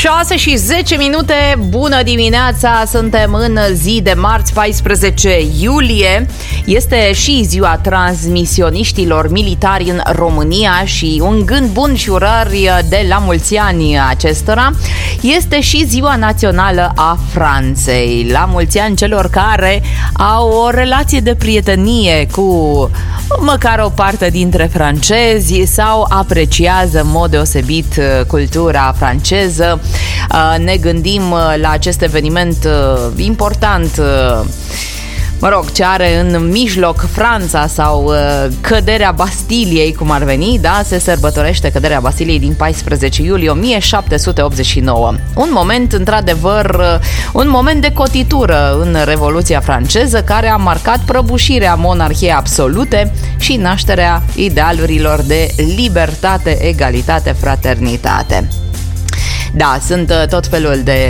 6:10. Bună dimineața, suntem în zi de marți 14 iulie. Este și ziua transmisioniștilor militari în România și un gând bun și urări de la mulți ani acestora. Este și ziua națională a Franței. La mulți ani celor care au o relație de prietenie cu măcar o parte dintre francezi sau apreciază în mod deosebit cultura franceză. Ne gândim la acest eveniment important, ce are în mijloc Franța, sau căderea Bastiliei, cum ar veni, da? Se sărbătorește căderea Bastiliei din 14 iulie 1789. Un moment, într-adevăr, un moment de cotitură în Revoluția franceză, care a marcat prăbușirea monarhiei absolute și nașterea idealurilor de libertate, egalitate, fraternitate. Da, sunt tot felul de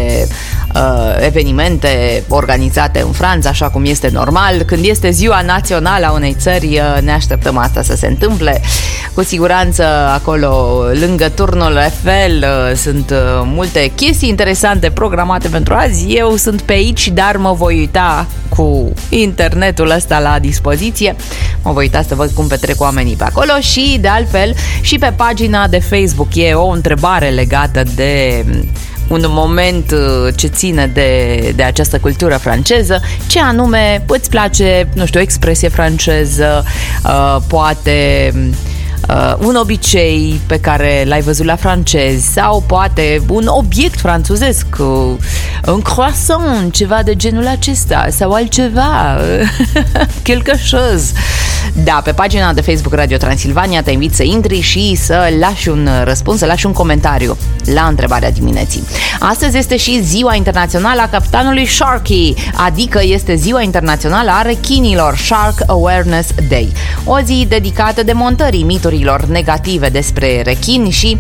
evenimente organizate în Franța, așa cum este normal. Când este ziua națională a unei țări, ne așteptăm asta să se întâmple. Cu siguranță acolo, lângă turnul Eiffel, sunt multe chestii interesante programate pentru azi. Eu sunt pe aici, dar mă voi uita cu internetul ăsta la dispoziție. Mă voi uita să văd cum petrec oamenii pe acolo și, de altfel, și pe pagina de Facebook e o întrebare legată de un moment ce ține de această cultură franceză. Ce anume îți place, nu știu, o expresie franceză, poate un obicei pe care l-ai văzut la francezi, sau poate un obiect franțuzesc, un croissant, ceva de genul acesta, sau altceva, quelque chose. Da, pe pagina de Facebook Radio Transilvania te invit să intri și să lași un răspuns, să lași un comentariu la întrebarea dimineții. Astăzi este și ziua internațională a capitanului Sharky, adică este ziua internațională a rechinilor, Shark Awareness Day. O zi dedicată demontării miturilor negative despre rechini și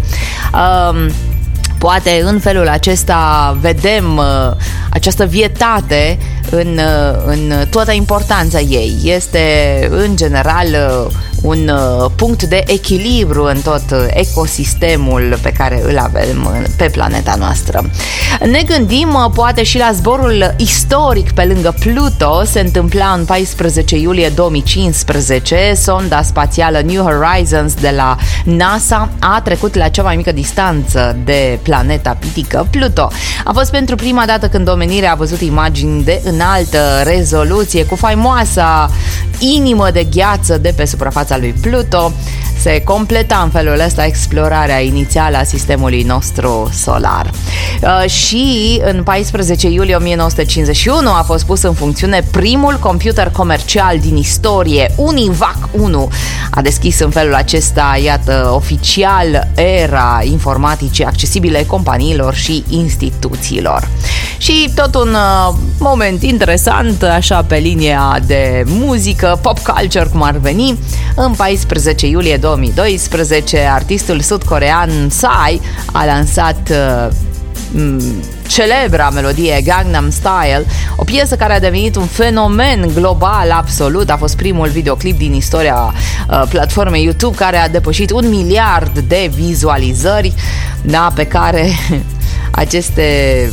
poate în felul acesta vedem această vietate în toată importanța ei. Este în general un punct de echilibru în tot ecosistemul pe care îl avem pe planeta noastră. Ne gândim poate și la zborul istoric pe lângă Pluto. Se întâmpla în 14 iulie 2015. Sonda spațială New Horizons de la NASA a trecut la cea mai mică distanță de planeta pitică Pluto. A fost pentru prima dată când omenirea a văzut imagini de înaltă rezoluție cu faimoasa inimă de gheață de pe suprafața lui Pluto. Se completa în felul ăsta explorarea inițială a sistemului nostru solar. Și în 14 iulie 1951 a fost pus în funcțiune primul computer comercial din istorie, Univac 1. A deschis în felul acesta, iată, oficial era informaticii accesibile companiilor și instituțiilor. Și tot un moment interesant, așa pe linia de muzică, pop culture cum ar veni. În 14 iulie 2012, artistul sud-corean Psy a lansat celebra melodie Gangnam Style, o piesă care a devenit un fenomen global absolut. A fost primul videoclip din istoria platformei YouTube care a depășit 1 miliard de vizualizări, da, pe care aceste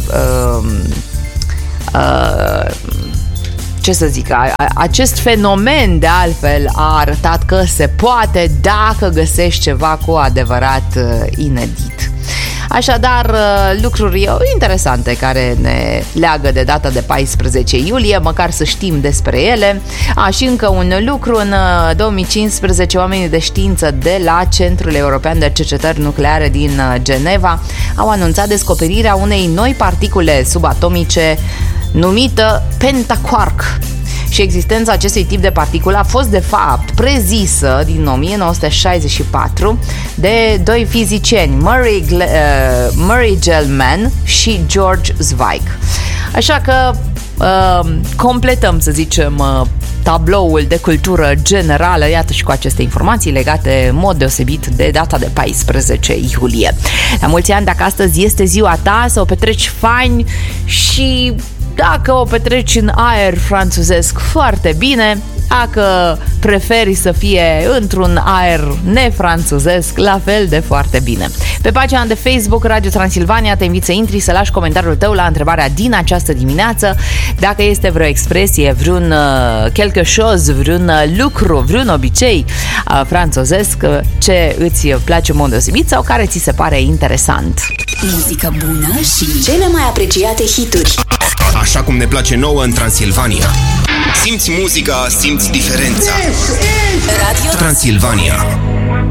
ce să zic, acest fenomen de altfel a arătat că se poate dacă găsești ceva cu adevărat inedit. Așadar, lucruri interesante care ne leagă de data de 14 iulie, măcar să știm despre ele. Și încă un lucru, în 2015 oamenii de știință de la Centrul European de Cercetări Nucleare din Geneva au anunțat descoperirea unei noi particule subatomice numită pentaquark. Și existența acestui tip de particulă a fost de fapt prezisă din 1964 de doi fizicieni, Murray Gell-Mann și George Zweig. Așa că completăm, să zicem, tabloul de cultură generală, iată, și cu aceste informații legate în mod deosebit de data de 14 iulie. La mulți ani, dacă astăzi este ziua ta, să o petreci fain și dacă o petreci în aer franțuzesc foarte bine, Dacă preferi să fie într-un aer nefranțuzesc, la fel de foarte bine. Pe pagina de Facebook Radio Transilvania te invit să intri, să lași comentariul tău la întrebarea din această dimineață, dacă este vreo expresie, vreun quelque chose, vreun lucru, vreun obicei franțuzesc ce îți place în mod deosebit sau care ți se pare interesant. Muzică bună și cele mai apreciate hituri. Așa cum ne place nouă în Transilvania. Simți muzica, simți diferența. Radio Transilvania.